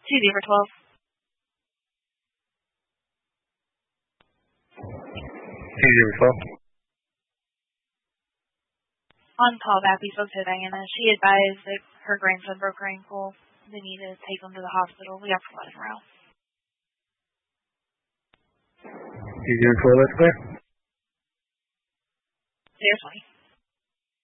2-0-12. On callback, we spoke to Diana. She advised that her grandson broke her ankle. They need to take him to the hospital. We have to let him out. 2-0-12, that's clear. 0-20.